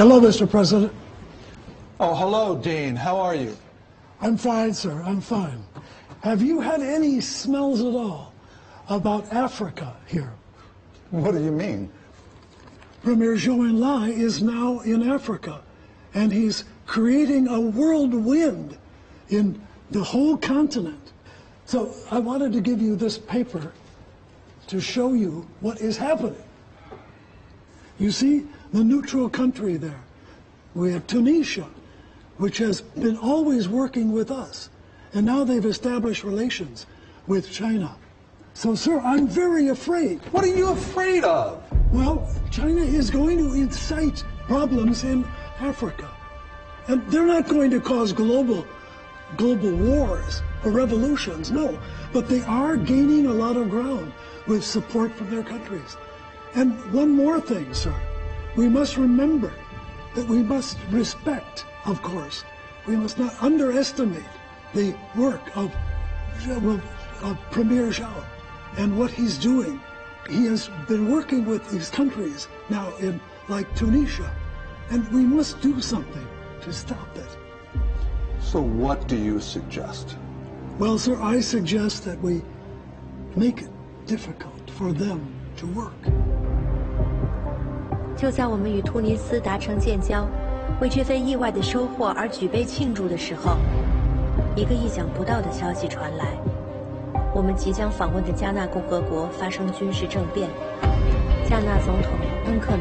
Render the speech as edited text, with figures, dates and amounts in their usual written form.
Hello, Mr. President. Oh, hello, Dean. How are you? I'm fine, sir. I'm fine. Have you had any smells at all about Africa here? What do you mean? Premier Zhou Enlai is now in Africa, and he's creating a whirlwind in the whole continent. So I wanted to give you this paper to show you what is happening. You see the neutral country there. We have Tunisia, which has been always working with us, and now they've established relations with China. So, sir, I'm very afraid. What are you afraid of? Well, China is going to incite problems in Africa. And they're not going to cause global wars or revolutions, no. But they are gaining a lot of ground with support from their countries. And one more thing, sir. We must remember that we must respect, of course. We must not underestimate the work of Premier Zhou and what he's doing. He has been working with these countries now in like Tunisia, and we must do something to stop it. So what do you suggest? Well, sir, I suggest that we make it difficult for them to work. 就在我们与突尼斯达成建交，为这份意外的收获而举杯庆祝的时候，一个意想不到的消息传来：我们即将访问的加纳共和国发生军事政变，加纳总统恩克